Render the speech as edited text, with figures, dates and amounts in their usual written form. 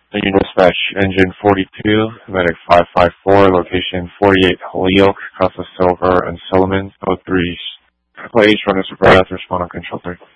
Union Dispatch, Engine 42, Medic 554, location 48 Holyoke, Costa Silver and Solomon, 03. Play each runner for breath, respond on control 3.